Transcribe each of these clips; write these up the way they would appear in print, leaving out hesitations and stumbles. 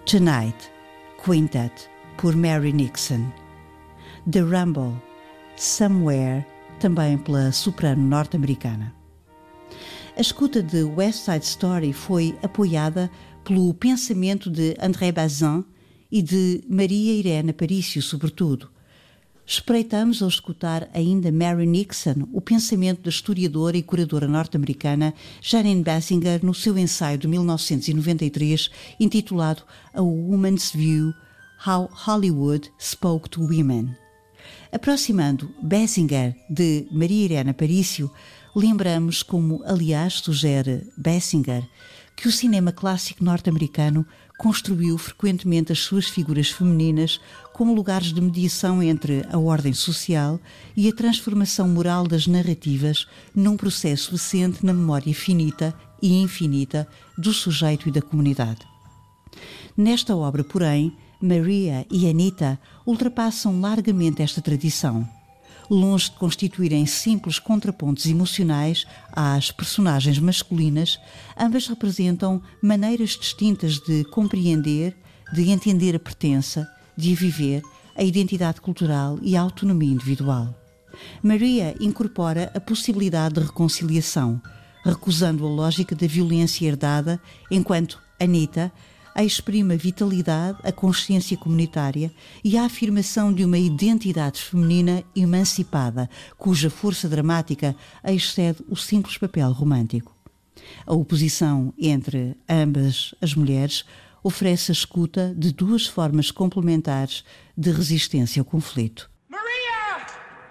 Tonight, Quintet, por Mary Nixon. The Rumble, Somewhere, também pela soprano norte-americana. A escuta de West Side Story foi apoiada pelo pensamento de André Bazin e de Maria Irene Aparicio, sobretudo. Espreitamos ao escutar ainda Mary Nixon o pensamento da historiadora e curadora norte-americana Janine Basinger no seu ensaio de 1993 intitulado A Woman's View, How Hollywood Spoke to Women. Aproximando Basinger de Maria Irene Aparicio, lembramos, como aliás sugere Basinger, que o cinema clássico norte-americano construiu frequentemente as suas figuras femininas como lugares de mediação entre a ordem social e a transformação moral das narrativas num processo recente na memória finita e infinita do sujeito e da comunidade. Nesta obra, porém, Maria e Anita ultrapassam largamente esta tradição. Longe de constituírem simples contrapontos emocionais às personagens masculinas, ambas representam maneiras distintas de compreender, de entender a pertença, de viver, a identidade cultural e a autonomia individual. Maria incorpora a possibilidade de reconciliação, recusando a lógica da violência herdada, enquanto Anita exprime a vitalidade, a consciência comunitária e a afirmação de uma identidade feminina emancipada, cuja força dramática excede o simples papel romântico. A oposição entre ambas as mulheres oferece a escuta de duas formas complementares de resistência ao conflito. Maria!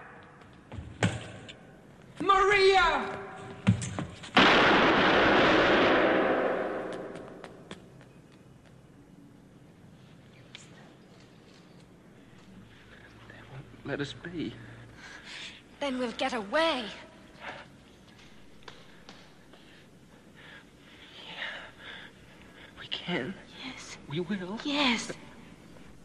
Maria! Let us be. Then we'll get away. We can. Yes. We will. Yes.